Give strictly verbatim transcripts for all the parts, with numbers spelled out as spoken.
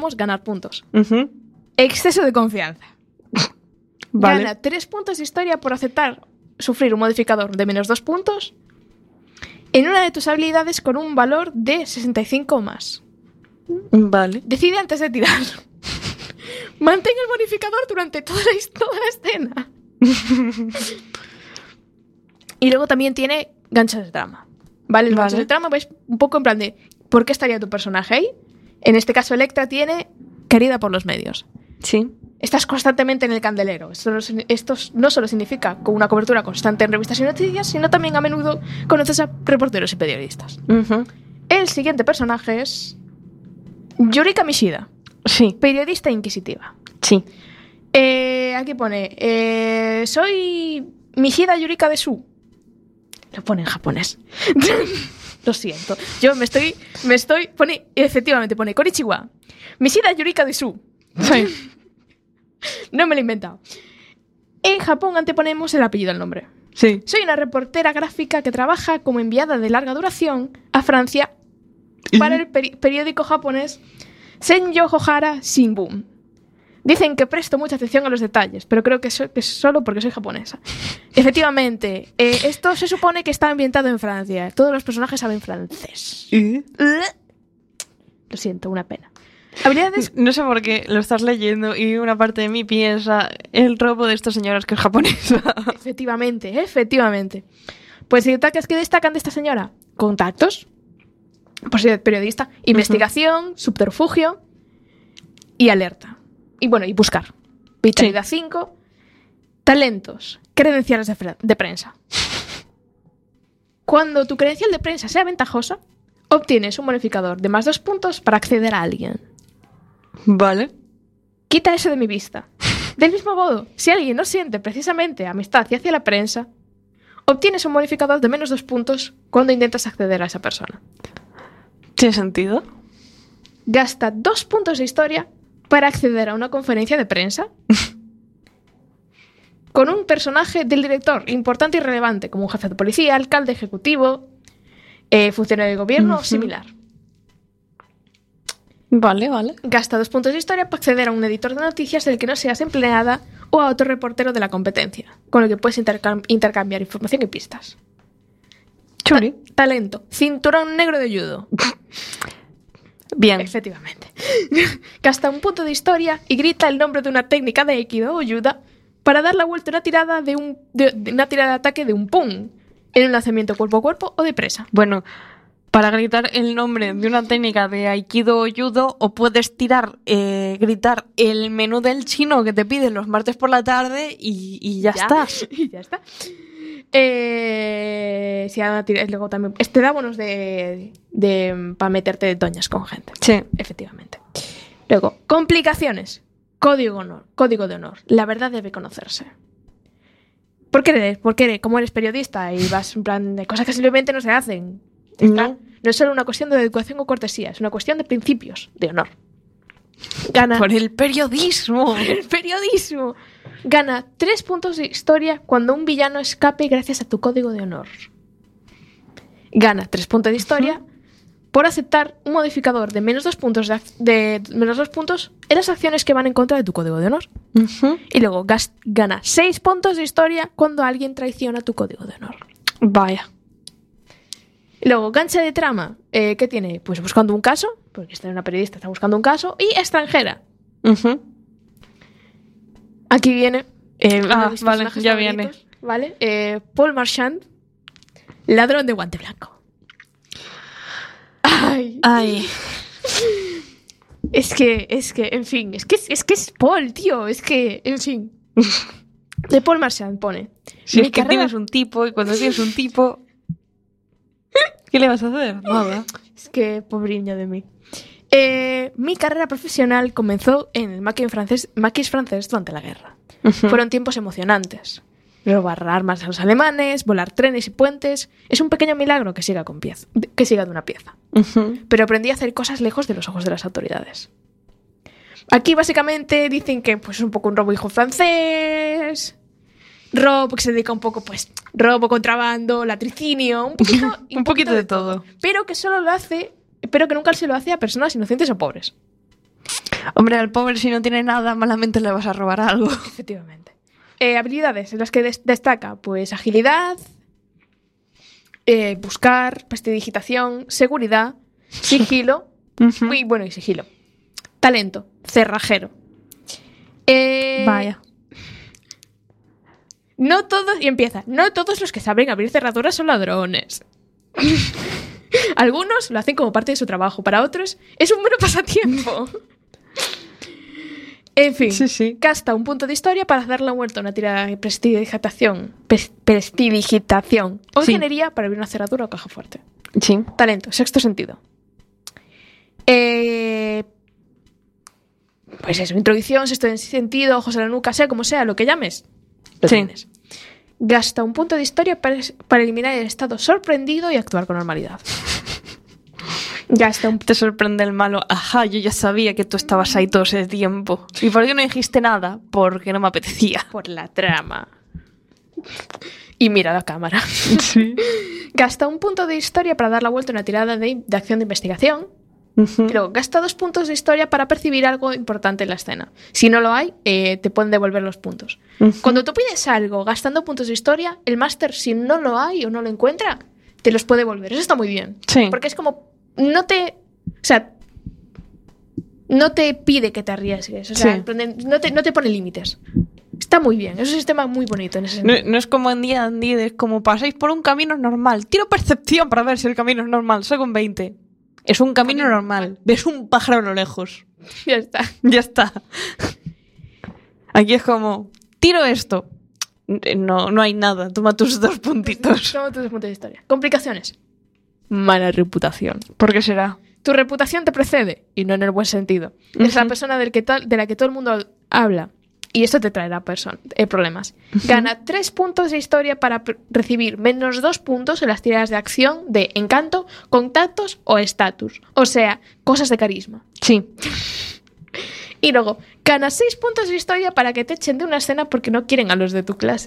tenemos ganar puntos. Uh-huh. Exceso de confianza. Vale. Gana tres puntos de historia por aceptar sufrir un modificador de menos dos puntos en una de tus habilidades con un valor de sesenta y cinco o más. Vale. Decide antes de tirar. Mantén el bonificador durante toda la, toda la escena. Y luego también tiene ganchos de trama. ¿Vale? Los Vale. ganchos de trama, pues un poco en plan de ¿por qué estaría tu personaje ahí? En este caso, Electra tiene querida por los medios. Sí. Estás constantemente en el candelero. Esto no, esto no solo significa con una cobertura constante en revistas y noticias, sino también a menudo conoces a reporteros y periodistas. Uh-huh. El siguiente personaje es Yurika Mishida, Sí. periodista inquisitiva. Sí. Eh, aquí pone, eh, soy Mishida Yurika de Su. Lo pone en japonés. Lo siento. Yo me estoy, me estoy, pone, efectivamente pone Konnichiwa. Mishida Yurika de Su. Sí. No me lo he inventado. En Japón anteponemos el apellido al nombre. Sí. Soy una reportera gráfica que trabaja como enviada de larga duración a Francia para el peri- periódico japonés Senyo Hohara Shimbun. Dicen que presto mucha atención a los detalles, pero creo que, so- que es solo porque soy japonesa. Efectivamente, eh, esto se supone que está ambientado en Francia. Todos los personajes saben francés. ¿Y? Lo siento, una pena. Habilidades... No sé por qué lo estás leyendo y una parte de mí piensa el robo de esta señora que es japonesa. Efectivamente, efectivamente. Pues detalles que destacan de esta señora: contactos, por ser periodista, investigación, uh-huh. subterfugio y alerta. Y bueno, y buscar. Vitalidad sí. cinco, talentos, credenciales de, fre- de prensa. Cuando tu credencial de prensa sea ventajosa, obtienes un bonificador de más dos puntos para acceder a alguien. Vale. Quita eso de mi vista. Del mismo modo, si alguien no siente precisamente amistad hacia la prensa, obtienes un bonificador de menos dos puntos cuando intentas acceder a esa persona. ¿Tiene sentido? Gasta dos puntos de historia para acceder a una conferencia de prensa con un personaje del director importante y relevante, como un jefe de policía, alcalde, ejecutivo, eh, funcionario de gobierno o uh-huh. similar. Vale, vale. Gasta dos puntos de historia para acceder a un editor de noticias del que no seas empleada o a otro reportero de la competencia, con el que puedes intercam- intercambiar información y pistas. Churi. Ta- talento. Cinturón negro de judo. Bien. Efectivamente. Gasta un punto de historia y grita el nombre de una técnica de aikido o judo para dar la vuelta a una tirada de un de, de una tirada de ataque de un pun en un lanzamiento cuerpo a cuerpo o de presa. Bueno, para gritar el nombre de una técnica de aikido o judo, o puedes tirar, eh, gritar el menú del chino que te piden los martes por la tarde y, y ya, ya estás. Y ya está. Eh, si luego también te da bonos de, de para meterte de doñas con gente. Sí, efectivamente. Luego, complicaciones. Código honor, código de honor. La verdad debe conocerse. ¿Por qué eres? Porque eres, como eres periodista y vas en plan de cosas que simplemente no se hacen. No. no es solo una cuestión de educación o cortesía, es una cuestión de principios de honor. Gana por el periodismo. Por el periodismo. Gana tres puntos de historia cuando un villano escape gracias a tu código de honor. Gana tres puntos de historia uh-huh. por aceptar un modificador de menos dos puntos de, de menos dos puntos en las acciones que van en contra de tu código de honor. Uh-huh. Y luego gas, gana seis puntos de historia cuando alguien traiciona tu código de honor. Vaya. Y luego, gancha de trama. Eh, ¿Qué tiene? Pues buscando un caso, porque esta es una periodista, está buscando un caso. Y extranjera. Uh-huh. Aquí viene. Eh, ah, vale, ya viene. ¿Vale? Eh, Paul Marchand, ladrón de guante blanco. Ay. Ay. Es que, es que, en fin, es que es que es Paul, tío. Es que, en fin. De Paul Marchand pone. Si es que carrera... tienes un tipo y cuando tienes un tipo. ¿Qué le vas a hacer? Nada. Es que, pobreño de mí. Eh, mi carrera profesional comenzó en el maquis francés, maquis francés durante la guerra. Uh-huh. Fueron tiempos emocionantes. Robar armas a los alemanes, volar trenes y puentes. Es un pequeño milagro que siga, con pieza, que siga de una pieza. Uh-huh. Pero aprendí a hacer cosas lejos de los ojos de las autoridades. Aquí básicamente dicen que pues, es un poco un robo hijo francés... Robo que se dedica un poco, pues, robo, contrabando, latricinio, un poquito, un, un poquito, poquito de, de todo. todo. Pero que solo lo hace, pero que nunca se lo hace a personas inocentes o pobres. Hombre, al pobre si no tiene nada, malamente le vas a robar algo. Efectivamente. Eh, habilidades en las que des- destaca, pues agilidad, eh, buscar, prestidigitación, seguridad, sigilo, Ujú. y bueno, y sigilo. Talento, cerrajero. Eh, Vaya. No todos, y empieza, no todos los que saben abrir cerraduras son ladrones. Algunos lo hacen como parte de su trabajo, para otros es un mero pasatiempo. En fin, Sí, sí. gasta un punto de historia para dar la vuelta a una tirada de prestidigitación, pres- prestidigitación o Sí. ingeniería para abrir una cerradura o caja fuerte. Sí. Talento, sexto sentido. Eh, pues eso, introducción, sexto sentido, ojos a la nuca, sea como sea, lo que llames. Lo Sí. tienes. Gasta un punto de historia para, para eliminar el estado sorprendido y actuar con normalidad. Gasta un Te sorprende el malo. Ajá, yo ya sabía que tú estabas ahí todo ese tiempo. ¿Y por qué no dijiste nada? Porque no me apetecía. por la trama. Y mira la cámara. Sí. Gasta un punto de historia para dar la vuelta a una tirada de, de acción de investigación. Ujú. Luego, gasta dos puntos de historia para percibir algo importante en la escena. Si no lo hay, eh, te pueden devolver los puntos. Ujú. Cuando tú pides algo gastando puntos de historia, el máster, si no lo hay o no lo encuentra, te los puede devolver. Eso está muy bien. Sí. Porque es como, no te... O sea, no te pide que te arriesgues. O sea, Sí. en plan de- no, te, no te pone límites. Está muy bien. Es un sistema muy bonito en ese No, sentido. no es como en D and D, es como pasáis por un camino normal. Tiro percepción para ver si el camino es normal. Saco un veinte. Es un camino Camino normal. Ves un pájaro a lo lejos. Ya está. Ya está. Aquí es como, tiro esto. No, no hay nada. Toma tus dos puntitos. Toma tus puntos de historia. Complicaciones. Mala reputación. ¿Por qué será? Tu reputación te precede, y no en el buen sentido. Es la Ujú. persona del que tal- de la que todo el mundo habla. Y eso te traerá person- eh, problemas. Gana tres puntos de historia para pr- recibir menos dos puntos en las tiradas de acción de encanto, contactos o estatus. O sea, cosas de carisma. Sí. Y luego, gana seis puntos de historia para que te echen de una escena porque no quieren a los de tu clase.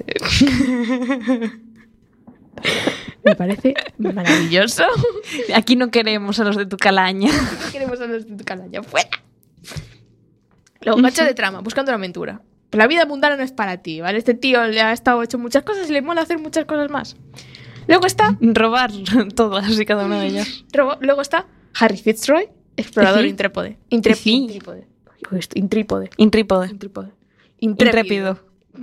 Me parece maravilloso. Aquí no queremos a los de tu calaña. No queremos a los de tu calaña. ¡Fuera! Luego, gacha de trama, buscando la aventura. Pero la vida mundana no es para ti, ¿vale? Este tío le ha estado hecho muchas cosas y le mola hacer muchas cosas más. Luego está, Robar todas y cada una de ellas. luego, luego está Harry Fitzroy, explorador Ujú. intrépode. Intre- Sí. Intrípode. Uy, esto- Intrípode. Intrípode. Intrípode. Intrépido.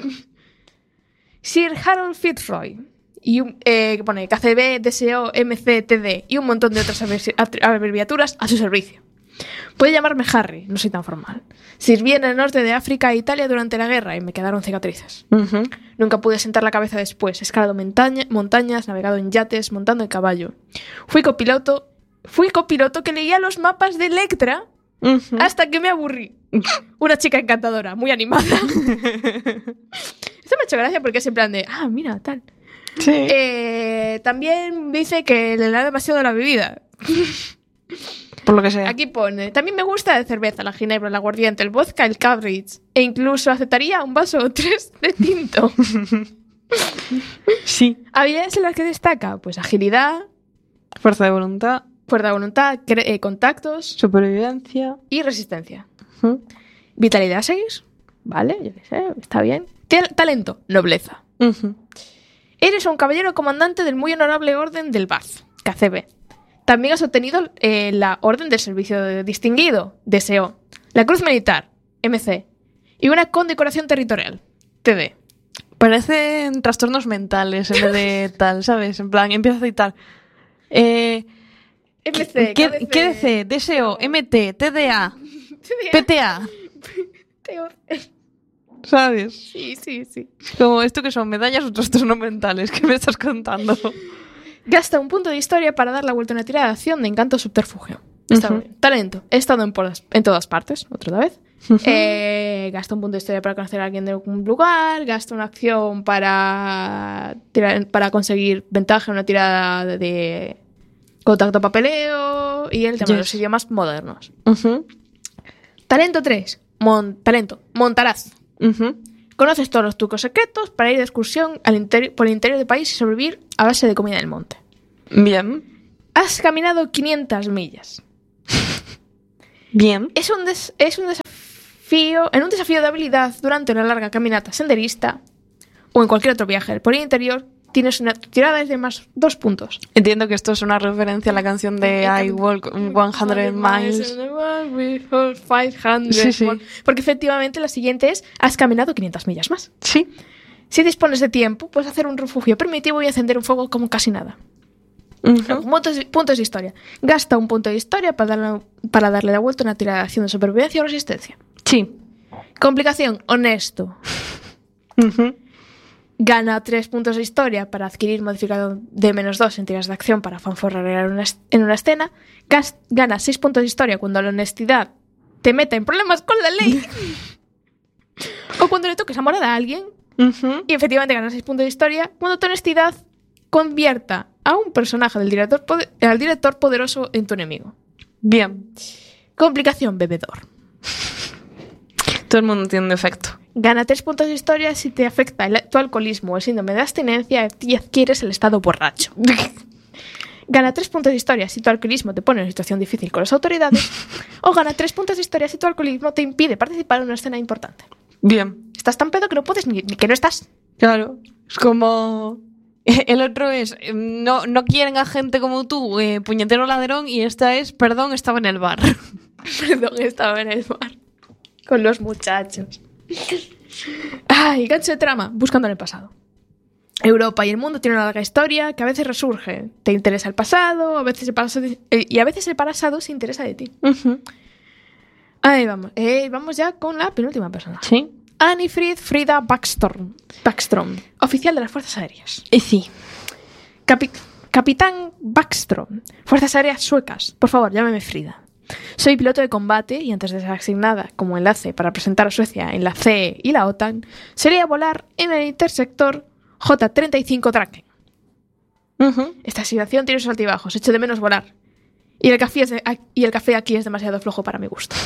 Sir Harold Fitzroy. Y un, eh, que pone K C B, D S O, M C, T D y un montón de otras abrevi- atri- abreviaturas a su servicio. Puede llamarme Harry, no soy tan formal. Sirví en el norte de África e Italia durante la guerra y me quedaron cicatrices. Ujú. Nunca pude sentar la cabeza después. He escalado montaña- montañas, navegado en yates, montando en caballo. Fui copiloto, fui copiloto que leía los mapas de Electra Ujú. hasta que me aburrí. Una chica encantadora, muy animada. Esto me ha hecho gracia porque es en plan de, ah, mira, tal. Sí. Eh, también dice que le da demasiado la bebida. Por lo que sea. Aquí pone, también me gusta la cerveza, la ginebra, el aguardiente, el vodka, el Cambridge. E incluso aceptaría un vaso o tres de tinto. Sí. ¿Habilidades en las que destaca? Pues agilidad, Fuerza de voluntad, fuerza de voluntad, cre- eh, contactos supervivencia. y resistencia. Ujú. Vitalidad seis, vale, yo qué sé, está bien. Tal- talento, nobleza. Ujú. Eres un caballero comandante del muy honorable orden del Bath, K C B. También has obtenido eh, la Orden del Servicio de Distinguido, D S O, la Cruz Militar, M C, y una condecoración territorial, T D. Parecen trastornos mentales en vez de tal, ¿sabes? En plan, empieza a citar. Eh, M C, ¿Qué, K B C, ¿Qué D C? D S O, M T, T D A, P T A, T O C. ¿sabes? Sí, sí, sí. Como esto que son medallas o trastornos mentales, ¿qué me estás contando? Gasta un punto de historia para dar la vuelta a una tirada de acción de encanto subterfugio. Está Ujú. muy bien. Talento. He estado en, por- en todas partes, otra vez. Eh, gasta un punto de historia para conocer a alguien de algún lugar. Gasta una acción para, tirar- para conseguir ventaja en una tirada de, de contacto papeleo. Y el tema de Yes. los idiomas modernos. Ujú, Talento tres. Mon- talento. Montaraz. ujú. Conoces todos los trucos secretos para ir de excursión al interi- por el interior del país y sobrevivir a base de comida del monte. Bien. Has caminado quinientas millas. Bien. Es un, des- es un desafío, en un desafío de habilidad durante una larga caminata senderista o en cualquier otro viaje por el interior, tienes una tirada de más dos puntos. Entiendo que esto es una referencia a la canción de I Walk cien miles. quinientas Sí, sí. Porque efectivamente la siguiente es, has caminado quinientas millas más. Sí. Si dispones de tiempo, puedes hacer un refugio primitivo y encender un fuego como casi nada. Uh-huh. Puntos, puntos de historia. Gasta un punto de historia para darle, para darle la vuelta a una tirada de acción de supervivencia o resistencia. Sí. Complicación, honesto. Uh-huh. Gana tres puntos de historia para adquirir modificador de menos dos en tiradas de acción para fanfarronear una es- en una escena. Gas- gana seis puntos de historia cuando la honestidad te meta en problemas con la ley. O cuando le toques amor a alguien. Uh-huh. Y efectivamente gana seis puntos de historia cuando tu honestidad convierta a un personaje del director, pode- al director poderoso en tu enemigo. Bien. Complicación, bebedor. Todo el mundo tiene un defecto. Gana tres puntos de historia si te afecta el, tu alcoholismo o el síndrome de abstinencia y adquieres el estado borracho. Gana tres puntos de historia si tu alcoholismo te pone en una situación difícil con las autoridades. O gana tres puntos de historia si tu alcoholismo te impide participar en una escena importante. Bien. Estás tan pedo que no puedes ni, ni que no estás. Claro. Es como... El otro es, eh, no, no quieren a gente como tú, eh, puñetero ladrón, y esta es, perdón, estaba en el bar. Perdón, estaba en el bar con los muchachos. Ay, gancho de trama, buscando en el pasado. Europa y el mundo tienen una larga historia que a veces resurge. Te interesa el pasado, a veces el pasado eh, y a veces el pasado se interesa de ti. Uh-huh. Ahí vamos. Eh, vamos ya con la penúltima persona. Sí. Annifrid Frida Backstrom, Backstrom, oficial de las Fuerzas Aéreas. Y sí. Capi- Capitán Backstrom, Fuerzas Aéreas Suecas. Por favor, llámeme Frida. Soy piloto de combate y antes de ser asignada como enlace para presentar a Suecia en la C E y la OTAN, solía volar en el intersector J treinta y cinco Draken. Uh-huh. Esta asignación tiene sus altibajos, echo de menos volar. Y el café, es de- y el café aquí es demasiado flojo para mi gusto.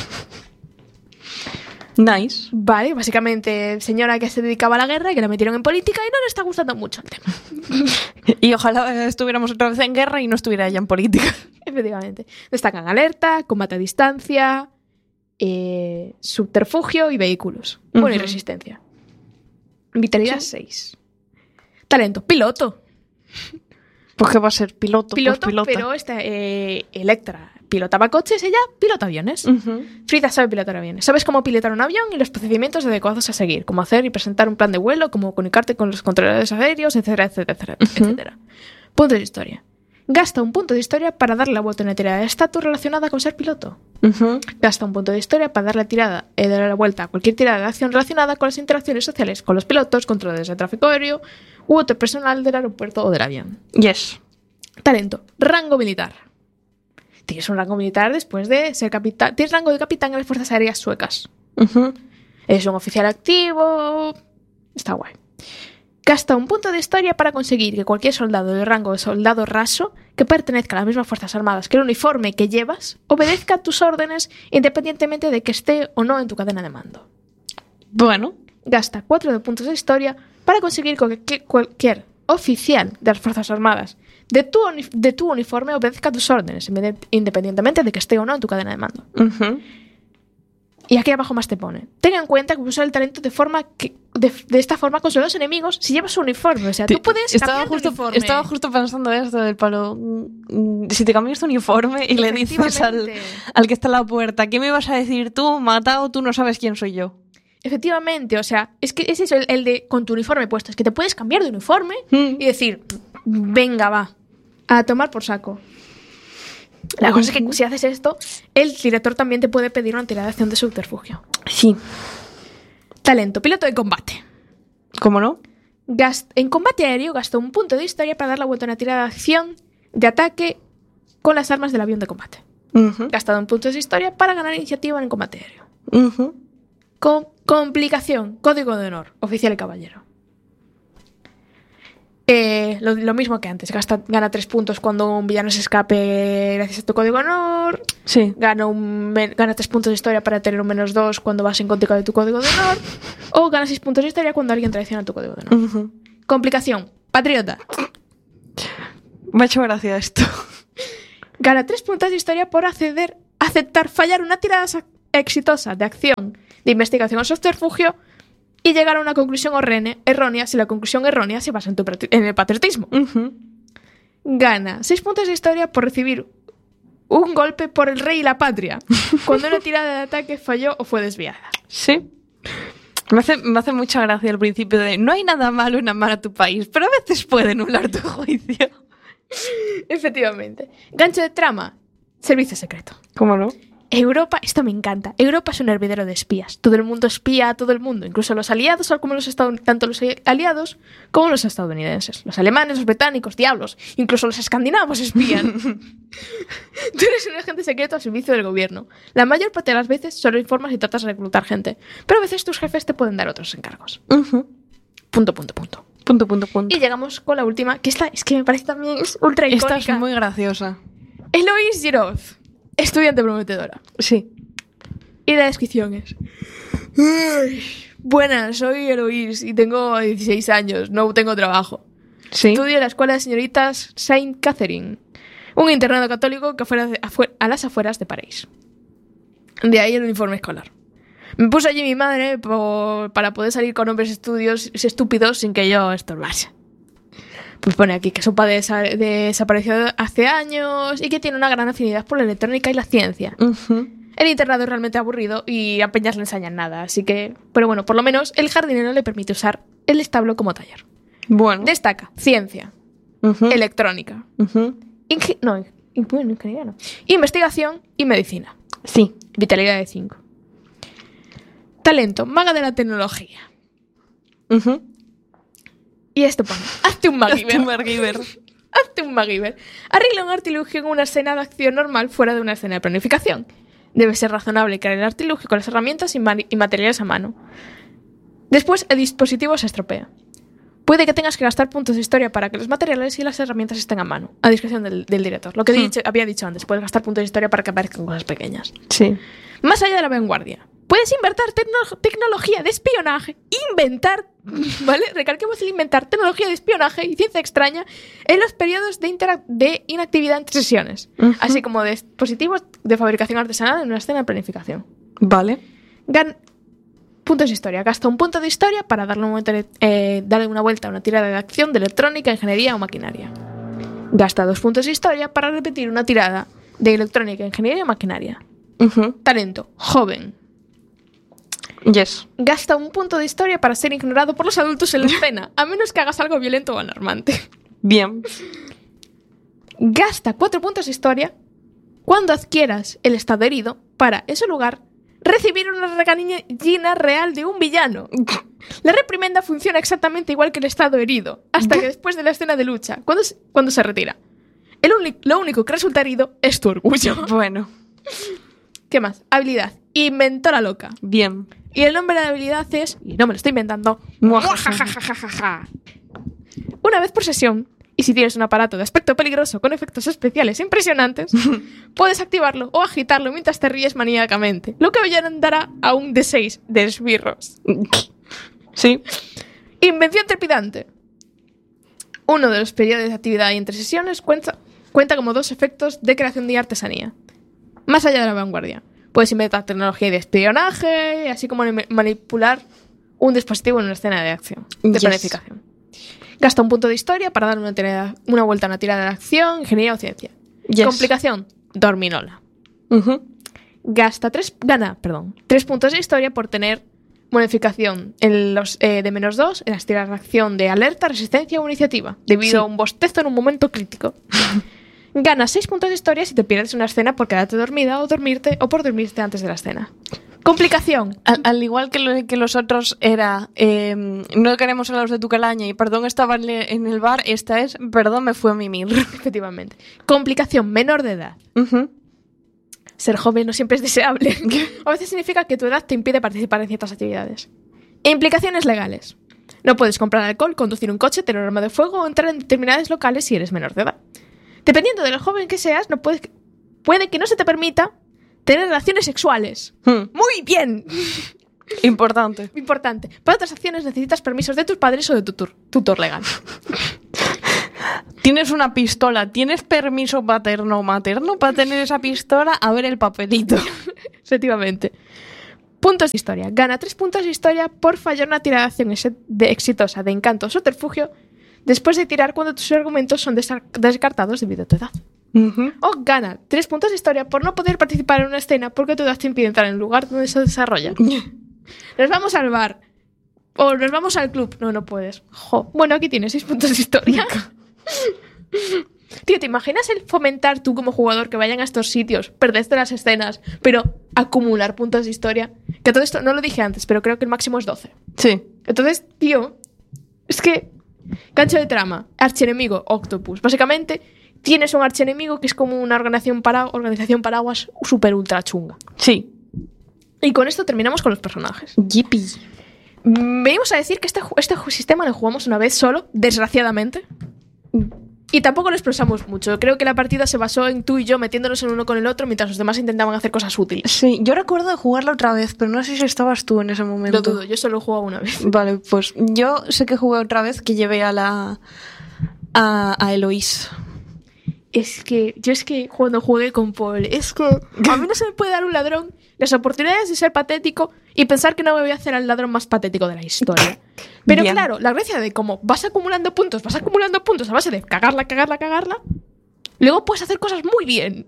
Nice. Vale, básicamente señora que se dedicaba a la guerra y que la metieron en política y no le está gustando mucho el tema. Y ojalá estuviéramos otra vez en guerra y no estuviera ella en política. Efectivamente. Destacan alerta, combate a distancia, eh, subterfugio y vehículos. Bueno, y Ujú. resistencia. Vitalidad Sí. seis. Talento, piloto. Pues que va a ser piloto, Piloto, pues pilota. pero esta eh, Electra pilotaba coches, ella pilota aviones. Ujú. Frida sabe pilotar aviones. Sabes cómo pilotar un avión y los procedimientos adecuados a seguir, cómo hacer y presentar un plan de vuelo, cómo comunicarte con los controladores aéreos, etcétera, etcétera, etcétera, Ujú. etcétera. Punto de historia. Gasta un punto de historia para darle la vuelta a una tirada de estatus relacionada con ser piloto. Ujú. Gasta un punto de historia para darle, tirada, eh, darle la vuelta a cualquier tirada de acción relacionada con las interacciones sociales con los pilotos, controladores de tráfico aéreo u otro personal del aeropuerto o del avión. Yes. Talento. Rango militar. Tienes un rango militar después de ser capitán. Tienes rango de capitán en las Fuerzas Aéreas Suecas. Ujú. Es un oficial activo. Está guay. Gasta un punto de historia para conseguir que cualquier soldado de rango de soldado raso que pertenezca a las mismas Fuerzas Armadas que el uniforme que llevas obedezca tus órdenes independientemente de que esté o no en tu cadena de mando. Bueno. Gasta cuatro de puntos de historia para conseguir que cualquier oficial de las Fuerzas Armadas de tu, uni- de tu uniforme obedezca tus órdenes inde- independientemente de que esté o no en tu cadena de mando. Ujú. Y aquí abajo más te pone. Ten en cuenta que usar el talento de forma que de, de esta forma con los enemigos si llevas un uniforme. O sea, tú puedes estaba cambiar de justo, uniforme. estaba justo pensando esto del palo. mm, Si te cambias tu uniforme y le dices al, Efectivamente. al que está en la puerta, ¿qué me vas a decir tú, matado? Tú no sabes quién soy yo. Efectivamente, o sea, es que es eso el, el de con tu uniforme puesto. Es que te puedes cambiar de uniforme Mm. y decir, venga, va, a tomar por saco. La cosa es que si haces esto, el director también te puede pedir una tirada de acción de subterfugio. Sí. Talento, piloto de combate. ¿Cómo no? Gast- en combate aéreo gasta un punto de historia para dar la vuelta a una tirada de acción de ataque con las armas del avión de combate. Ujú. Gastado un punto de historia para ganar iniciativa en el combate aéreo. Ujú. Con complicación, código de honor, oficial y caballero. Eh, lo, lo mismo que antes, gasta, gana tres puntos cuando un villano se escape gracias a tu código de honor. Sí. Gana, un, men- gana tres puntos de historia para tener un menos dos cuando vas en contra de tu código de honor. O gana seis puntos de historia cuando alguien traiciona tu código de honor. Ujú. Complicación, patriota. Me ha hecho gracia esto. Gana tres puntos de historia por acceder aceptar fallar una tirada sa- exitosa de acción, de investigación o subterfugio y llegar a una conclusión orrene- errónea si la conclusión errónea se basa en, tu patri- en el patriotismo. Ujú. Gana seis puntos de historia por recibir un golpe por el rey y la patria cuando una tirada de ataque falló o fue desviada. Sí. Me hace, me hace mucha gracia el principio de no hay nada malo en amar a tu país, pero a veces puede anular tu juicio. Efectivamente. Gancho de trama. Servicio secreto. ¿Cómo no? Europa, esto me encanta. Europa es un hervidero de espías. Todo el mundo espía a todo el mundo, incluso los aliados, como los estadoun- tanto los aliados como los estadounidenses. Los alemanes, los británicos, diablos, incluso los escandinavos espían. Tú eres un agente secreto al servicio del gobierno. La mayor parte de las veces solo informas y tratas de reclutar gente, pero a veces tus jefes te pueden dar otros encargos. Uh-huh. Punto, punto, punto. Punto, punto, punto. Y llegamos con la última, que esta es que me parece también es ultra icónica. Esta es muy graciosa. Eloise Giroz, estudiante prometedora. Sí. Y la descripción es: "Ay, buenas, soy Eloise y tengo dieciséis años, no tengo trabajo. Sí. Estudio en la escuela de señoritas Saint Catherine, un internado católico que fuera de- afuera- a las afueras de París. De ahí el uniforme escolar. Me puso allí mi madre por- para poder salir con hombres estudios estúpidos sin que yo estorbase. Pues pone aquí que su padre desa- desapareció hace años y que tiene una gran afinidad por la electrónica y la ciencia. Uh-huh. El internado es realmente aburrido y apenas le enseñan nada, así que... Pero bueno, por lo menos el jardinero le permite usar el establo como taller. Bueno. Destaca ciencia, Uh-huh. electrónica, Uh-huh. inge- no, in- bueno, ingeniería no. investigación y medicina. Sí. Vitalidad de cinco. Talento, maga de la tecnología. Uh-huh. Y esto pone, hazte un MacGyver. Hazte un MacGyver. Hazte un MacGyver. Arregla un artilugio en una escena de acción normal fuera de una escena de planificación. Debe ser razonable crear el artilugio con las herramientas y, mani- y materiales a mano. Después, el dispositivo se estropea. Puede que tengas que gastar puntos de historia para que los materiales y las herramientas estén a mano, a discreción del, del director. Lo que he Hmm. dicho- había dicho antes, puedes gastar puntos de historia para que aparezcan cosas pequeñas. Sí. Más allá de la vanguardia, puedes inventar tecno- tecnología de espionaje, inventar, ¿vale? Recalquemos el inventar tecnología de espionaje y ciencia extraña en los periodos de, intera- de inactividad entre sesiones, Ujú. así como de dispositivos de fabricación artesanal en una escena de planificación. Vale. Gan puntos de historia. Gasta un punto de historia para darle, un momento, eh, darle una vuelta a una tirada de acción de electrónica, ingeniería o maquinaria. Gasta dos puntos de historia para repetir una tirada de electrónica, ingeniería o maquinaria. Uh-huh. Talento, joven. Yes. Gasta un punto de historia para ser ignorado por los adultos en la escena, a menos que hagas algo violento o alarmante. Bien. Gasta cuatro puntos de historia cuando adquieras el estado herido para, en su lugar, recibir una regañina real de un villano. La reprimenda funciona exactamente igual que el estado herido, hasta que después de la escena de lucha, cuando se, cuando se retira. El uni- lo único que resulta herido es tu orgullo. Bueno. ¿Qué más? Habilidad. Inventora loca. Bien. Y el nombre de la habilidad es, y no me lo estoy inventando, Muajajajajaja. una vez por sesión, y si tienes un aparato de aspecto peligroso con efectos especiales impresionantes, puedes activarlo o agitarlo mientras te ríes maníacamente, lo que dará a un D seis de esbirros. Sí. Invención trepidante. Uno de los periodos de actividad y entre sesiones cuenta, cuenta como dos efectos de creación y artesanía. Más allá de la vanguardia. Puedes inventar tecnología de espionaje, así como ni- manipular un dispositivo en una escena de acción, de Yes. planificación. Gasta un punto de historia para darle una, tirada- una vuelta a una tirada de acción, ingeniería o ciencia. Yes. Complicación, dorminola. Uh-huh. Gasta tres, gana, perdón, tres puntos de historia por tener modificación en los, eh, de menos dos en las tiradas de acción de alerta, resistencia o iniciativa, debido Sí. a un bostezo en un momento crítico. Gana seis puntos de historia si te pierdes una escena por quedarte dormida o dormirte o por dormirte antes de la escena. Complicación. Al, al igual que, lo- que los otros era eh, no queremos hablar de tu calaña y perdón estaba en le- en el bar, esta es perdón me fue a mimir. Efectivamente. Complicación. Menor de edad. Uh-huh. Ser joven no siempre es deseable. A veces significa que tu edad te impide participar en ciertas actividades. E implicaciones legales. No puedes comprar alcohol, conducir un coche, tener un arma de fuego o entrar en determinados locales si eres menor de edad. Dependiendo de lo joven que seas, no puedes, puede que no se te permita tener relaciones sexuales. Hmm. Muy bien. Importante. Importante. Para otras acciones necesitas permisos de tus padres o de tu tutor, tutor legal. Tienes una pistola, ¿tienes permiso paterno o materno para tener esa pistola? A ver el papelito. Efectivamente. Puntos de historia. Gana tres puntos de historia por fallar una tirada de acción ex- de exitosa de encanto o subterfugio después de tirar cuando tus argumentos son desa- descartados debido a tu edad. Uh-huh. O gana tres puntos de historia por no poder participar en una escena porque tu edad te impide entrar en el lugar donde se desarrolla. Nos vamos al bar. O nos vamos al club. No, no puedes. Jo. Bueno, aquí tienes seis puntos de historia. Tío, ¿te imaginas el fomentar tú como jugador que vayan a estos sitios, perderte las escenas, pero acumular puntos de historia? Que todo esto no lo dije antes, pero creo que el máximo es doce. Sí. Entonces, tío, es que gancho de trama, archienemigo, Octopus. Básicamente, tienes un archienemigo que es como una organización, para, organización paraguas súper ultra chunga. Sí. Y con esto terminamos con los personajes. Yippee. Venimos a decir que este, ju- este ju- sistema lo jugamos una vez solo, desgraciadamente. Y tampoco lo explosamos mucho. Creo que la partida se basó en tú y yo metiéndonos en uno con el otro mientras los demás intentaban hacer cosas útiles. Sí, yo recuerdo de jugarla otra vez, pero no sé si estabas tú en ese momento. Lo dudo, yo solo he jugado una vez. Vale, pues yo sé que jugué otra vez que llevé a la... a, a Eloís. Es que, yo es que cuando jugué con Paul, es que a mí no se me puede dar un ladrón las oportunidades de ser patético y pensar que no me voy a hacer al ladrón más patético de la historia. Pero Bien. claro, la gracia de cómo vas acumulando puntos, vas acumulando puntos a base de cagarla, cagarla, cagarla, luego puedes hacer cosas muy bien.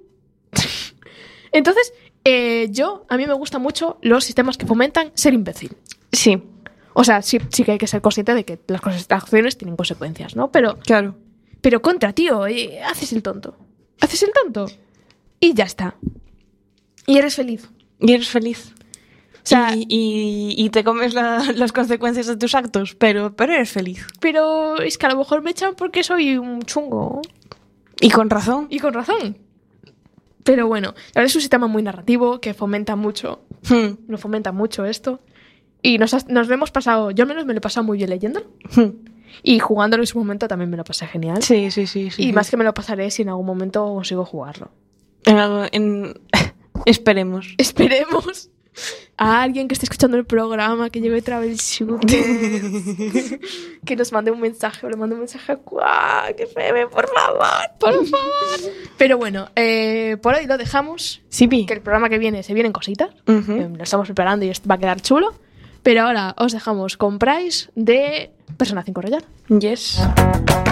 Entonces, eh, yo, a mí me gustan mucho los sistemas que fomentan ser imbécil. Sí, O sea, sí, sí que hay que ser consciente de que las cosas, las acciones tienen consecuencias, ¿no? Pero, claro. pero contra, tío, eh, haces el tonto. Haces el tonto. Y ya está. Y eres feliz. Y eres feliz. O sea, y, y, y te comes la- las consecuencias de tus actos, pero, pero eres feliz. pero es que a lo mejor me echan porque soy un chungo. Y con razón. Y con razón. Pero bueno, la verdad es un sistema muy narrativo que fomenta mucho. Hmm. Nos fomenta mucho esto. Y nos, has- nos lo hemos pasado, yo al menos me lo he pasado muy bien leyéndolo. Hmm. Y jugándolo en su momento también me lo pasé genial. Sí, sí, sí. sí y sí. más que me lo pasaré si en algún momento consigo jugarlo. En algo- en- Esperemos. Esperemos a alguien que esté escuchando el programa, que lleve Travel Shooter, que nos mande un mensaje o le mande un mensaje a Cuá, que Febe, por favor, por favor. Pero bueno, eh, por hoy lo dejamos. Sí, pi. Que el programa que viene se vienen cositas. Ujú. Eh, lo estamos preparando y esto va a quedar chulo. Pero ahora os dejamos con Price de Persona cinco Royal. Yes.